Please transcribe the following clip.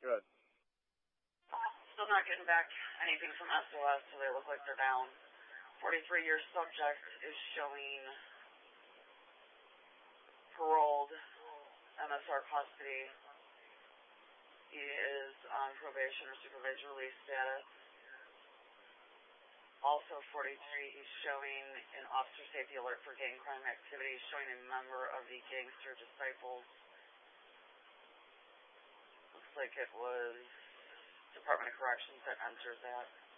Good. Still not getting back anything from SOS, so they look like they're down. 43-year subject is showing paroled MSR custody. He is on probation or supervised release status. Also 43, he's showing an officer safety alert for gang crime activity, showing a member of the Gangster Disciples. Looks like it was Department of Corrections that entered that.